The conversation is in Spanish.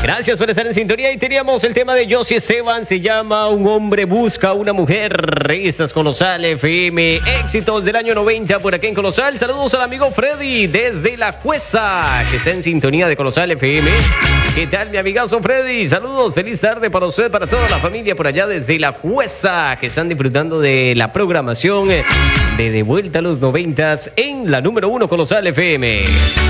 Gracias por estar en sintonía. Y teníamos el tema de Josie Esteban. Se llama Un hombre busca una mujer. Revistas Colosal FM. Éxitos del año 90 por aquí en Colosal. Saludos al amigo Freddy desde La Cuesta, que está en sintonía de Colosal FM. ¿Qué tal, mi amigazo Freddy? Saludos. Feliz tarde para usted, para toda la familia por allá desde La Cuesta, que están disfrutando de la programación de Vuelta a los 90 en la número 1 Colosal FM.